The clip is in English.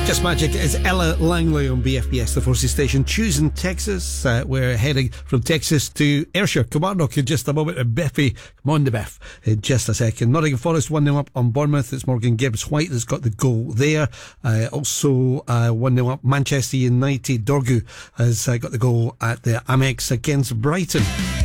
Just Magic is Ella Langley on BFBS, the Forces Station. Choosing Texas. We're heading from Texas to Ayrshire. Kilmarnock in just a moment, and Biffy, come on to Biff in just a second. Nottingham Forest 1-0 up on Bournemouth. It's Morgan Gibbs-White that's got the goal there. Also 1-0 up Manchester United. Dorgu has got the goal at the Amex against Brighton.